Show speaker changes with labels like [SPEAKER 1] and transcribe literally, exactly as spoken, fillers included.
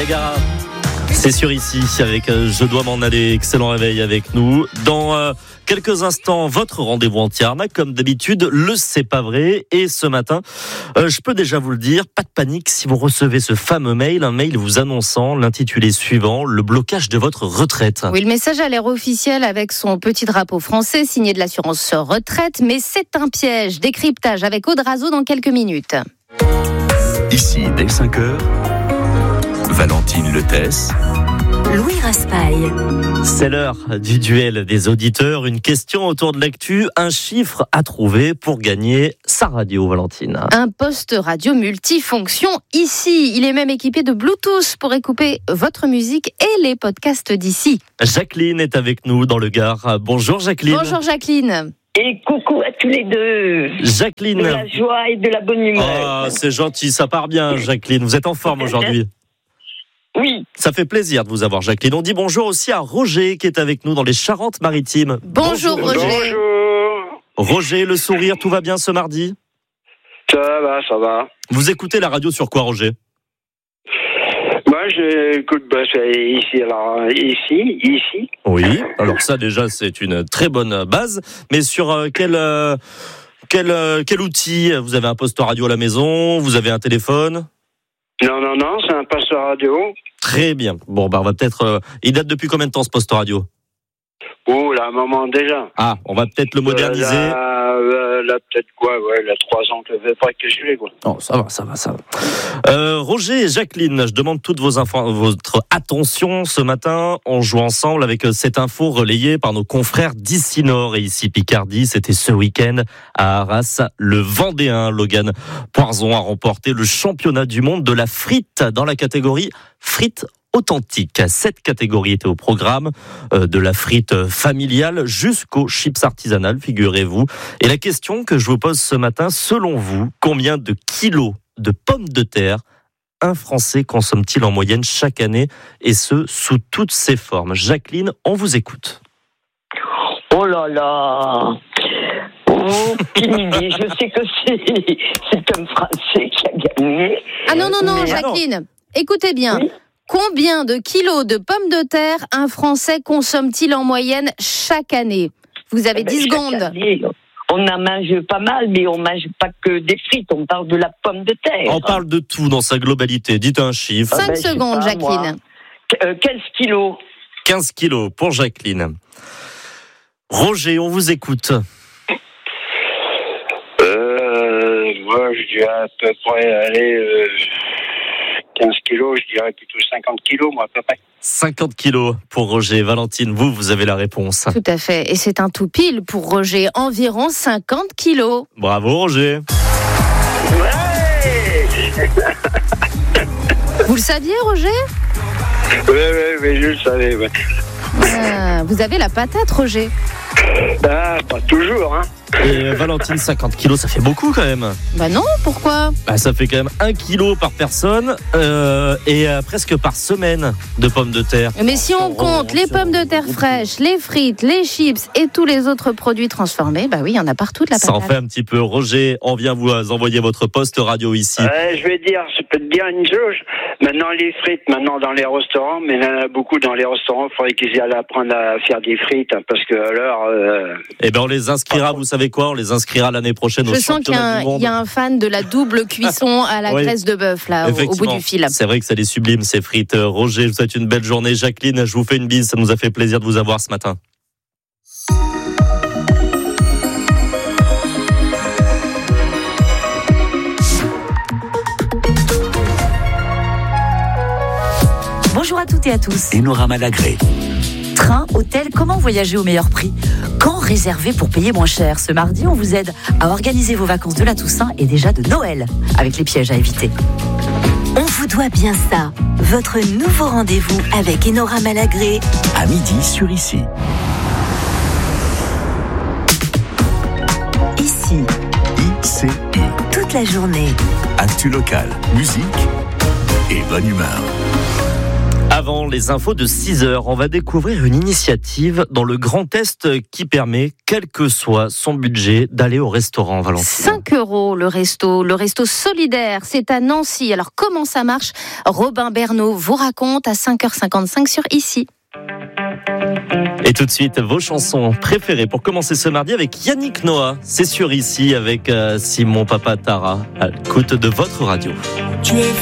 [SPEAKER 1] Niagara. C'est sûr ici, avec euh, Je dois m'en aller. Excellent réveil avec nous. Dans euh, quelques instants, votre rendez-vous anti-arnaque. Comme d'habitude, le C'est pas vrai. Et ce matin, euh, je peux déjà vous le dire, pas de panique si vous recevez ce fameux mail. Un mail vous annonçant l'intitulé suivant, le blocage de votre retraite.
[SPEAKER 2] Oui, le message a l'air officiel avec son petit drapeau français signé de l'assurance retraite. Mais c'est un piège. Décryptage avec Aude Razo dans quelques minutes.
[SPEAKER 3] Ici, dès cinq heures, Valentine Letès,
[SPEAKER 4] Louis Raspail.
[SPEAKER 1] C'est l'heure du duel des auditeurs. Une question autour de l'actu, un chiffre à trouver pour gagner sa radio, Valentine.
[SPEAKER 2] Un poste radio multifonction ici. Il est même équipé de Bluetooth pour écouter votre musique et les podcasts d'ici.
[SPEAKER 1] Jacqueline est avec nous dans le Gard. Bonjour Jacqueline.
[SPEAKER 2] Bonjour Jacqueline.
[SPEAKER 5] Et coucou à tous les deux.
[SPEAKER 1] Jacqueline.
[SPEAKER 5] De la joie et de la bonne humeur.
[SPEAKER 1] Ah, c'est gentil, ça part bien Jacqueline. Vous êtes en forme aujourd'hui?
[SPEAKER 5] Oui.
[SPEAKER 1] Ça fait plaisir de vous avoir Jacqueline. On dit bonjour aussi à Roger qui est avec nous dans les Charentes-Maritimes.
[SPEAKER 2] Bonjour, bonjour Roger.
[SPEAKER 6] Bonjour.
[SPEAKER 1] Roger, le sourire, tout va bien ce mardi?
[SPEAKER 6] Ça va, ça va.
[SPEAKER 1] Vous écoutez la radio sur quoi, Roger?
[SPEAKER 6] Moi, j'écoute bah, ici, alors ici, ici.
[SPEAKER 1] Oui, alors ça déjà c'est une très bonne base. Mais sur euh, quel, euh, quel, euh, quel outil? Vous avez un poste radio à la maison? Vous avez un téléphone?
[SPEAKER 6] Non, non, non, c'est un poste radio.
[SPEAKER 1] Très bien. Bon, bah on va peut-être... Euh, il date depuis combien de temps ce poste radio?
[SPEAKER 6] Oh, là, un moment déjà.
[SPEAKER 1] Ah, on va peut-être le moderniser.
[SPEAKER 6] Euh, là, euh, là, peut-être quoi, ouais, là, trois ans que je vais pas que je l'ai, quoi.
[SPEAKER 1] Oh, ça va, ça va, ça va. Euh, Roger et Jacqueline, je demande toute vos infos, votre attention ce matin. On joue ensemble avec cette info relayée par nos confrères d'ici Nord et ici Picardie. C'était ce week-end à Arras. Le Vendéen Logan Poinzon a remporté le championnat du monde de la frite dans la catégorie frites authentique. Cette catégorie était au programme, euh, de la frite familiale jusqu'aux chips artisanales, figurez-vous. Et la question que je vous pose ce matin, selon vous, combien de kilos de pommes de terre un Français consomme-t-il en moyenne chaque année, et ce, sous toutes ses formes? Jacqueline, on vous écoute.
[SPEAKER 5] Oh là là. Aucune idée. Je sais que c'est, c'est un Français qui a gagné.
[SPEAKER 2] Ah non, non, non,
[SPEAKER 5] Mais
[SPEAKER 2] Jacqueline,
[SPEAKER 5] alors,
[SPEAKER 2] écoutez bien.
[SPEAKER 5] Oui.
[SPEAKER 2] Combien de kilos de pommes de terre un Français consomme-t-il en moyenne chaque année? Vous avez dix
[SPEAKER 5] chaque
[SPEAKER 2] secondes.
[SPEAKER 5] année, on en mange pas mal, mais on mange pas que des frites. On parle de la pomme de terre.
[SPEAKER 1] On parle de tout dans sa globalité. Dites un chiffre.
[SPEAKER 2] cinq
[SPEAKER 5] ben, je sais
[SPEAKER 2] secondes,
[SPEAKER 5] pas,
[SPEAKER 2] Jacqueline.
[SPEAKER 5] Euh, quinze kilos.
[SPEAKER 1] quinze kilos pour Jacqueline. Roger, on vous écoute.
[SPEAKER 6] Euh, moi, je dirais à peu près, allez, euh, quinze kilos, je dirais plutôt cinquante kilos, moi, à peu près.
[SPEAKER 1] cinquante kilos pour Roger. Valentine, vous, vous avez la réponse.
[SPEAKER 2] Tout à fait. Et c'est un tout pile pour Roger. Environ cinquante kilos.
[SPEAKER 1] Bravo, Roger.
[SPEAKER 6] Ouais.
[SPEAKER 2] Vous le saviez, Roger?
[SPEAKER 6] Oui, oui, oui, je le savais, ouais.
[SPEAKER 2] Ah, vous avez la patate, Roger.
[SPEAKER 6] Ah, pas toujours, hein.
[SPEAKER 1] Et Valentine, cinquante kilos, ça fait beaucoup quand même.
[SPEAKER 2] Bah non, pourquoi?
[SPEAKER 1] Bah, ça fait quand même un kilo par personne euh, et euh, presque par semaine de pommes de terre.
[SPEAKER 2] Mais si on compte les pommes de terre fraîches, les frites, les chips et tous les autres produits transformés, bah oui, il y en a partout de la
[SPEAKER 1] Ça en
[SPEAKER 2] patate.
[SPEAKER 1] fait un petit peu. Roger, on vient vous envoyer votre poste radio ici.
[SPEAKER 6] Ouais, je vais dire, je peux te dire une chose. Maintenant, les frites, maintenant dans les restaurants, mais il y en a beaucoup dans les restaurants, il faudrait qu'ils aillent apprendre à faire des frites, hein, parce que alors... Euh...
[SPEAKER 1] Eh ben, on les inscrira, vous savez quoi? On les inscrira l'année prochaine au
[SPEAKER 2] Je sens qu'il y, a
[SPEAKER 1] championnat
[SPEAKER 2] un,
[SPEAKER 1] du monde.
[SPEAKER 2] il y a un fan de la double cuisson à la
[SPEAKER 1] Oui.
[SPEAKER 2] graisse de bœuf, là, au, au bout du fil.
[SPEAKER 1] C'est vrai que ça les sublime, ces frites. Roger, je vous souhaite une belle journée. Jacqueline, je vous fais une bise. Ça nous a fait plaisir de vous avoir ce matin.
[SPEAKER 4] Bonjour à toutes et à tous.
[SPEAKER 3] Enora Malagré.
[SPEAKER 4] Train, hôtel, comment voyager au meilleur prix? Quand réserver pour payer moins cher? Ce mardi, on vous aide à organiser vos vacances de la Toussaint et déjà de Noël, avec les pièges à éviter.
[SPEAKER 7] On vous doit bien ça. Votre nouveau rendez-vous avec Enora Malagré.
[SPEAKER 3] À midi sur Ici.
[SPEAKER 7] Ici,
[SPEAKER 3] I C I.
[SPEAKER 7] toute la journée.
[SPEAKER 3] Actu locale, musique et bonne humeur.
[SPEAKER 1] Avant les infos de six heures, on va découvrir une initiative dans le Grand Est qui permet, quel que soit son budget, d'aller au restaurant, Valentine.
[SPEAKER 2] cinq euros le resto, le resto solidaire, c'est à Nancy. Alors comment ça marche ? Robin Bernot vous raconte à cinq heures cinquante-cinq sur Ici.
[SPEAKER 1] Et tout de suite, vos chansons préférées pour commencer ce mardi avec Yannick Noah. C'est sur Ici avec Simon Papa Tara, à l'écoute de votre radio. Tu es